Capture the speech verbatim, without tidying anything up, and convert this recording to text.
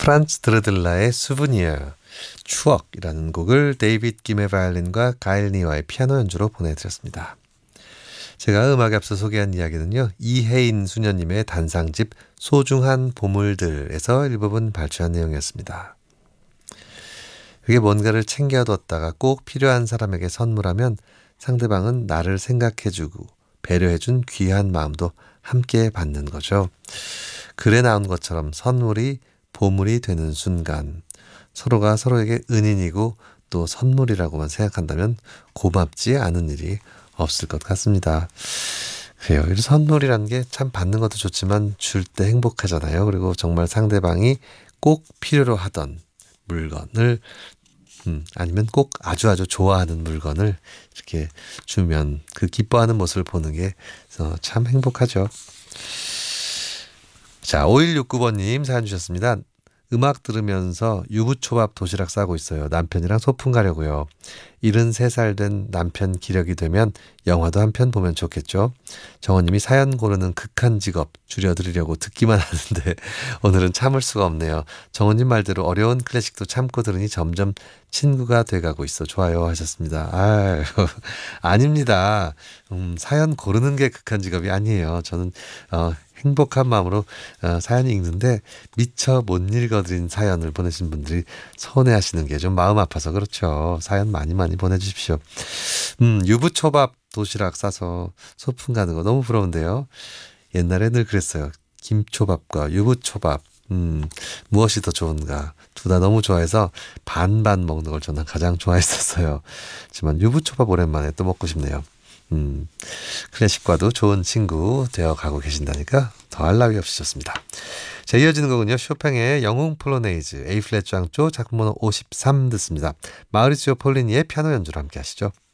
프란츠 드르들라의 수브니어, 추억이라는 곡을 데이빗 김의 바이올린과 가일 니와의 피아노 연주로 보내드렸습니다. 제가 음악에 앞서 소개한 이야기는요, 이혜인 수녀님의 단상집 소중한 보물들에서 일부분 발췌한 내용이었습니다. 그게 뭔가를 챙겨뒀다가 꼭 필요한 사람에게 선물하면 상대방은 나를 생각해주고 배려해준 귀한 마음도 함께 받는 거죠. 글에 나온 것처럼 선물이 보물이 되는 순간, 서로가 서로에게 은인이고 또 선물이라고만 생각한다면 고맙지 않은 일이 없을 것 같습니다. 그래요. 이 선물이라는 게 참 받는 것도 좋지만 줄 때 행복하잖아요. 그리고 정말 상대방이 꼭 필요로 하던 물건을 음, 아니면 꼭 아주 아주 좋아하는 물건을 이렇게 주면 그 기뻐하는 모습을 보는 게 참 행복하죠. 자, 오일육구 번님 사연 주셨습니다. 음악 들으면서 유부초밥 도시락 싸고 있어요. 남편이랑 소풍 가려고요. 일흔세 살 된 남편 기력이 되면 영화도 한 편 보면 좋겠죠. 정원님이 사연 고르는 극한 직업 줄여드리려고 듣기만 하는데 오늘은 참을 수가 없네요. 정원님 말대로 어려운 클래식도 참고 들으니 점점 친구가 돼가고 있어 좋아요 하셨습니다. 아유, 아닙니다. 음, 사연 고르는 게 극한 직업이 아니에요. 저는 어, 행복한 마음으로 어, 사연 읽는데 미처 못 읽어드린 사연을 보내신 분들이 서운해하시는 게 좀 마음 아파서 그렇죠. 사연 많이 많이 보내주십시오. 음, 유부초밥 도시락 싸서 소풍 가는 거 너무 부러운데요. 옛날에 늘 그랬어요. 김초밥과 유부초밥 음, 무엇이 더 좋은가 둘 다 너무 좋아해서 반반 먹는 걸 저는 가장 좋아했었어요. 하지만 유부초밥 오랜만에 또 먹고 싶네요. 음, 클래식과도 좋은 친구 되어가고 계신다니까 더할 나위 없이 좋습니다. 자, 이어지는 곡은요, 쇼팽의 영웅 폴로네이즈 A 플랫 장조 작품 번호 오십삼 듣습니다. 마우리치오 폴리니의 피아노 연주로 함께 하시죠.